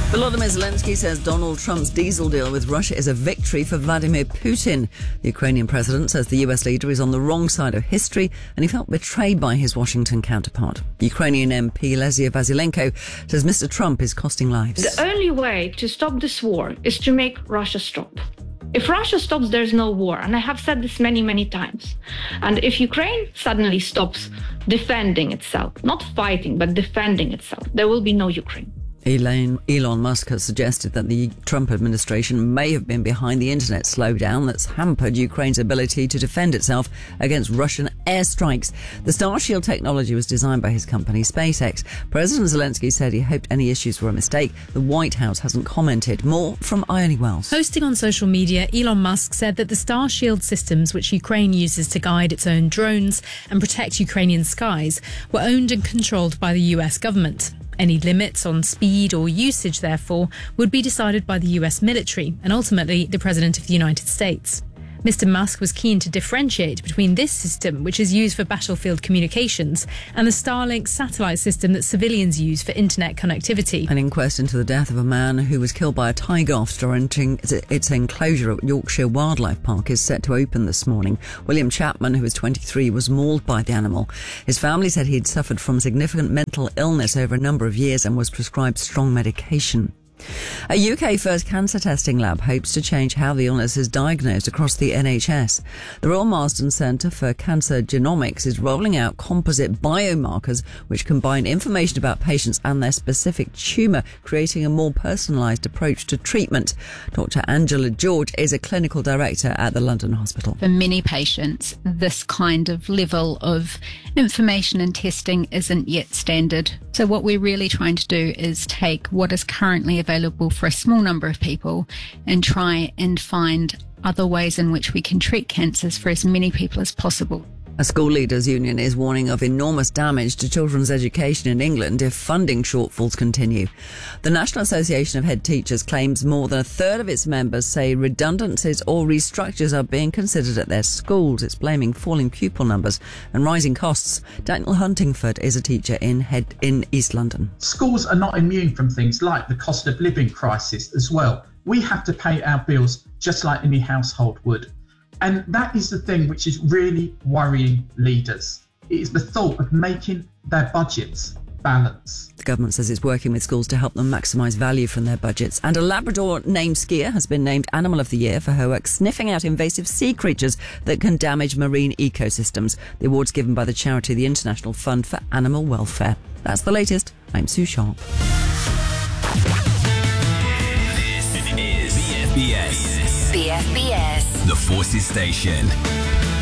Volodymyr Zelensky says Donald Trump's diesel deal with Russia is a victory for Vladimir Putin. The Ukrainian president says the US leader is on the wrong side of history and he felt betrayed by his Washington counterpart. Ukrainian MP Lesia Vasilenko says Mr. Trump is costing lives. The only way to stop this war is to make Russia stop. If Russia stops, there's no war. And I have said this many, many times. And if Ukraine suddenly stops defending itself, not fighting, but defending itself, there will be no Ukraine. Elon Musk has suggested that the Trump administration may have been behind the internet slowdown that's hampered Ukraine's ability to defend itself against Russian airstrikes. The Starshield technology was designed by his company, SpaceX. President Zelensky said he hoped any issues were a mistake. The White House hasn't commented. More from Ione Wells. Posting on social media, Elon Musk said that the Starshield systems, which Ukraine uses to guide its own drones and protect Ukrainian skies, were owned and controlled by the US government. Any limits on speed or usage, therefore, would be decided by the US military and ultimately the President of the United States. Mr. Musk was keen to differentiate between this system, which is used for battlefield communications, and the Starlink satellite system that civilians use for internet connectivity. An inquest into the death of a man who was killed by a tiger after entering its enclosure at Yorkshire Wildlife Park is set to open this morning. William Chapman, who was 23, was mauled by the animal. His family said he had suffered from significant mental illness over a number of years and was prescribed strong medication. A UK first cancer testing lab hopes to change how the illness is diagnosed across the NHS. The Royal Marsden Centre for Cancer Genomics is rolling out composite biomarkers which combine information about patients and their specific tumour, creating a more personalised approach to treatment. Dr. Angela George is a clinical director at the London Hospital. For many patients, this kind of level of information and testing isn't yet standard. So what we're really trying to do is take what is currently available for a small number of people and try and find other ways in which we can treat cancers for as many people as possible. A school leaders' union is warning of enormous damage to children's education in England if funding shortfalls continue. The National Association of Head Teachers claims more than a third of its members say redundancies or restructures are being considered at their schools. It's blaming falling pupil numbers and rising costs. Daniel Huntingford is a teacher in East London. Schools are not immune from things like the cost of living crisis as well. We have to pay our bills just like any household would. And that is the thing which is really worrying leaders. It is the thought of making their budgets balance. The government says it's working with schools to help them maximise value from their budgets. And a Labrador named skier has been named Animal of the Year for her work sniffing out invasive sea creatures that can damage marine ecosystems. The award's given by the charity the International Fund for Animal Welfare. That's the latest. I'm Sue Sharp. This is BFBS. BFBS. The Forces Station.